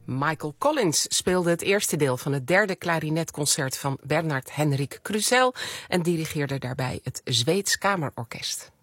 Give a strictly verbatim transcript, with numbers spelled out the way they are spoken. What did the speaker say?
Michael Collins speelde het eerste deel van het derde klarinetconcert van Bernard Henrik Krusell en dirigeerde daarbij het Zweeds Kamerorkest.